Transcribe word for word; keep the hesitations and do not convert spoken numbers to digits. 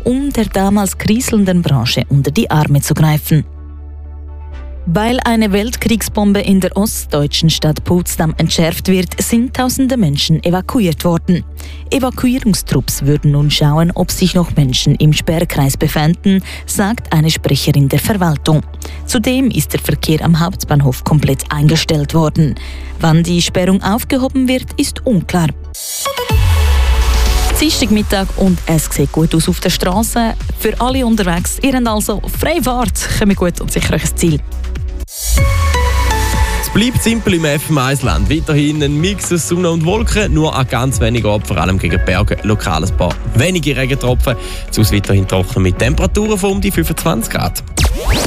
um der damals kriselnden Branche unter die Arme zu greifen. Weil eine Weltkriegsbombe in der ostdeutschen Stadt Potsdam entschärft wird, sind tausende Menschen evakuiert worden. Evakuierungstrupps würden nun schauen, ob sich noch Menschen im Sperrkreis befänden, sagt eine Sprecherin der Verwaltung. Zudem ist der Verkehr am Hauptbahnhof komplett eingestellt worden. Wann die Sperrung aufgehoben wird, ist unklar. Dienstagmittag und es sieht gut aus auf der Straße. Für alle unterwegs, ihr habt also freie Fahrt, kommt gut und sicher euch Ziel. Es bleibt simpel im F M eins Land. Weiterhin ein Mix aus Sonne und Wolken, nur an ganz wenigen Orten, vor allem gegen Berge, lokal ein paar wenige Regentropfen. Sonst weiterhin trocken mit Temperaturen von um die fünfundzwanzig Grad.